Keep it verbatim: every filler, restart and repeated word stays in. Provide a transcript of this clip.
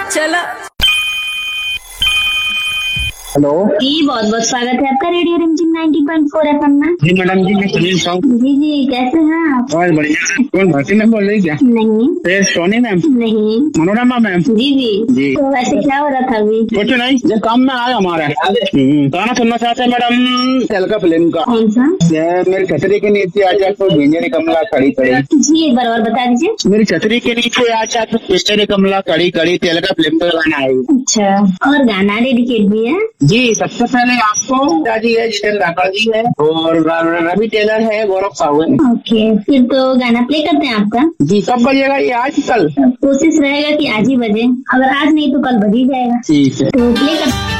चलो। हेलो जी, बहुत बहुत स्वागत है आपका रेडियो रिमझिम नाइंटी पॉइंट फोर एफएम में। जी मैडम जी, मैं सुनील साहू। जी जी, कैसे हैं आप? बहुत बढ़िया। कौन भारती मैम बोल रही क्या? नहीं ए, सोनी मैम? नहीं। मनोरमा मैम? जी जी जी। तो वैसे क्या हो रहा था अभी? कुछ नहीं, ये काम में आया हमारे। हम्म, गाना सुनना चाहते हैं मैडम, तेलका फिल्म का। कौन सा? ये मेरी छतरी के नीचे आजा तो भिंजरी कमला कड़ी कड़ी। जी, एक बार और बता दीजिए। मेरी छतरी के नीचे आजा तो भिंजरी कमला कड़ी कड़ी, तेलका फिल्म का गाना है। अच्छा, और गाना डेडिकेट भी है? जी, सबसे पहले आपको दादी है, जितेंद्र राठौर जी है, और रवि टेलर है, गौरव साहू है। ओके, फिर तो गाना प्ले करते हैं आपका। जी, कब बजेगा ये, आज कल? कोशिश रहेगा कि आज ही बजे, अगर आज नहीं तो कल बज ही जाएगा। ठीक है। तो प्ले कर